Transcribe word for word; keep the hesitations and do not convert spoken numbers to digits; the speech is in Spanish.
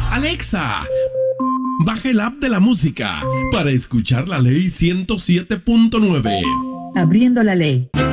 Alexa, baja el app de la música para escuchar la ley ciento siete punto nueve. Abriendo la ley.